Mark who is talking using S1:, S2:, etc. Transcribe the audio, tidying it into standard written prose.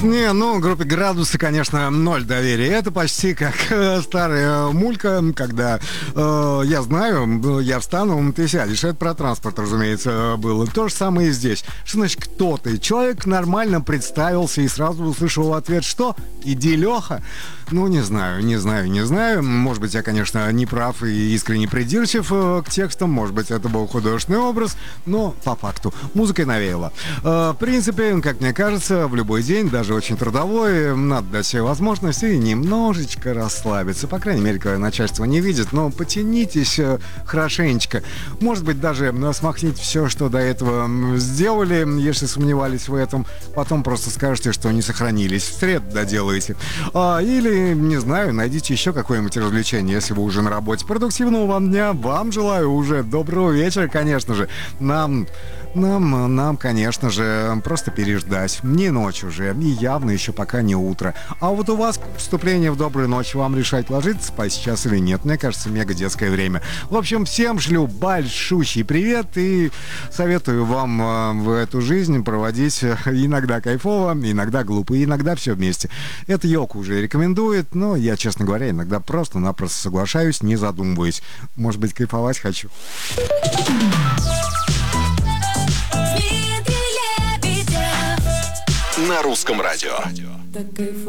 S1: Не, ну, группе «Градусы», конечно, ноль доверия. Это почти как старая мулька, когда я знаю, я встану, ты сядешь. Это про транспорт, разумеется, было. То же самое и здесь. Что значит «кто ты»? Человек нормально представился и сразу услышал в ответ «что? Иди, Леха». Ну, не знаю. Может быть, я, конечно, не прав и искренне придирчив к текстам. Может быть, это был художественный образ. Но по факту музыкой навеяло. В принципе, как мне кажется, в любой день, даже очень трудовой, надо дать себе возможность и немножечко расслабиться. По крайней мере, когда начальство не видит. Но потянитесь хорошенечко. Может быть, даже смахните все, что до этого сделали, если сомневались в этом. Потом просто скажете, что не сохранились. В среду доделаете. Или, не знаю, найдите еще какое-нибудь развлечение, если вы уже на работе. Продуктивного вам дня. Вам желаю уже доброго вечера, конечно же. Нам, конечно же, просто переждать. Не ночь уже, и явно еще пока не утро. А вот у вас вступление в добрую ночь. Вам решать, ложиться спать сейчас или нет. Мне кажется, мега детское время. В общем, всем шлю большущий привет и советую вам в эту жизнь проводить иногда кайфово, иногда глупо, и иногда все вместе. Это Йоко уже рекомендует, но я, честно говоря, иногда просто-напросто соглашаюсь, не задумываясь. Может быть, кайфовать хочу.
S2: На русском радио.